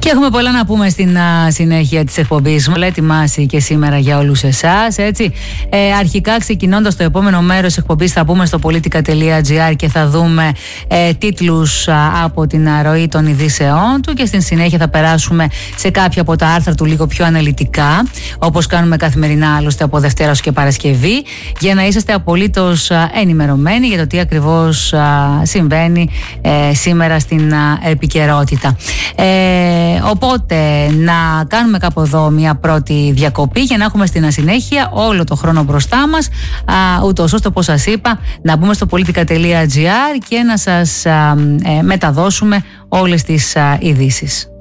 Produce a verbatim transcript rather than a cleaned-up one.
Και έχουμε πολλά να πούμε στην α, συνέχεια της εκπομπής. Πολλά ετοιμάσει και σήμερα για όλους εσάς, έτσι. Ε, αρχικά, ξεκινώντας το επόμενο μέρος της εκπομπής, θα πούμε στο politica τελεία gr και θα δούμε ε, τίτλους α, από την ροή των ειδήσεών του, και στην συνέχεια θα περάσουμε σε κάποια από τα άρθρα του λίγο πιο αναλυτικά, όπως κάνουμε καθημερινά άλλωστε από Δευτέρα και Παρασκευή, για να είσαστε απολύτως α, ενημερωμένοι για το τι ακριβώς α, συμβαίνει ε, σήμερα στην α, επικαιρότητα. Ε, Οπότε να κάνουμε κάπου εδώ μια πρώτη διακοπή για να έχουμε στην συνέχεια όλο το χρόνο μπροστά μας, ούτως ώστε, όπως σας είπα, να μπούμε στο politica τελεία gr και να σας α, ε, μεταδώσουμε όλες τις ειδήσεις.